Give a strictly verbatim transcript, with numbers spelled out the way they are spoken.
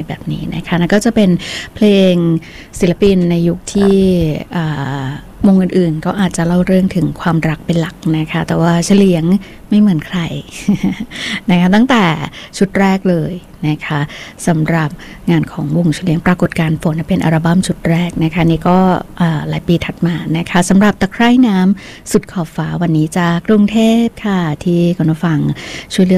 แบบนี้นะคะนั่นก็จะเป็นเพลงศิลปินในยุคที่วงอื่นๆก็อาจจะเล่าเรื่องถึงความรักเป็นหลักนะคะแต่ว่าเฉลียงไม่เหมือนใคร นะคะตั้งแต่ชุดแรกเลยนะคะสำหรับงานของวงเฉลียงปรากฏการณ์ฝนเป็นอัลบั้มชุดแรกนะคะนี่ก็หลายปีถัดมานะคะสำหรับตะไคร่น้ำสุดขอบฟ้าวันนี้จากกรุงเทพค่ะที่คุณผู้ฟังช่วยเลือก